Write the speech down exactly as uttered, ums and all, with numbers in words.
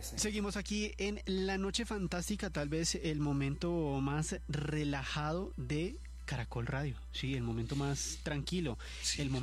parece. Seguimos aquí en La Noche Fantástica, tal vez el momento más relajado de Caracol Radio, sí, el momento más tranquilo, Sí. el momento